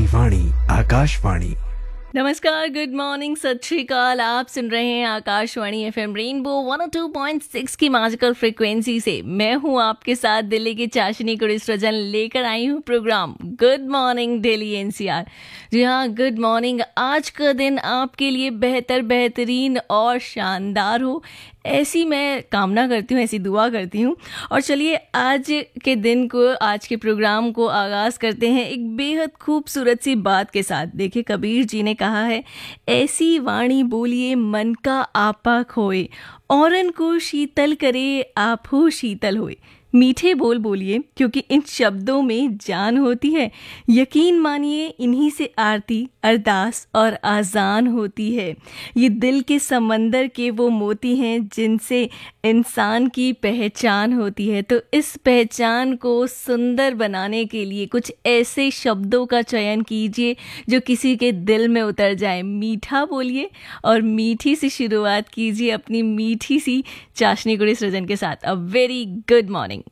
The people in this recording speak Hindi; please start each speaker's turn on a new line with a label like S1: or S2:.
S1: आपकी वाणी आकाशवाणी।
S2: नमस्कार, गुड मॉर्निंग, सत श्री अकाल। आप सुन रहे हैं आकाशवाणी एफएम रेनबो 102.6 की मैजिकल फ्रिक्वेंसी से। मैं हूं आपके साथ दिल्ली की चाशनी कुड़ी सृजन, लेकर आई हूं programme good morning Delhi NCR. जी हाँ, गुड मॉर्निंग। आज का दिन आपके लिए बेहतरीन और शानदार हो, ऐसी मैं कामना करती हूँ, ऐसी दुआ करती हूँ। और चलिए आज के दिन को, आज के प्रोग्राम को आगाज़ करते हैं एक बेहद खूबसूरत सी बात के साथ। देखिए, कबीर जी ने कहा है, ऐसी वाणी बोलिए मन का आपा खोए, औरन को शीतल करे आपो शीतल होए। मीठे बोल बोलिए, क्योंकि इन शब्दों में जान होती है। यकीन मानिए, इन्हीं से आरती, अरदास और आज़ान होती है। ये दिल के समंदर के वो मोती हैं जिनसे इंसान की पहचान होती है। तो इस पहचान को सुंदर बनाने के लिए कुछ ऐसे शब्दों का चयन कीजिए जो किसी के दिल में उतर जाए। मीठा बोलिए और मीठी सी शुरुआत कीजिए अपनी मीठी सी चाशनी कुड़ी सृजन के साथ। A very good morning.